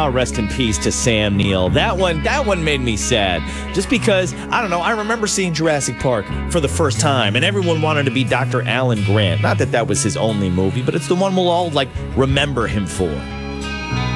rest in peace to Sam Neill. That one made me sad. Just because, I don't know, I remember seeing Jurassic Park for the first time, and everyone wanted to be Dr. Alan Grant. Not that that was his only movie, but it's the one we'll all, remember him for.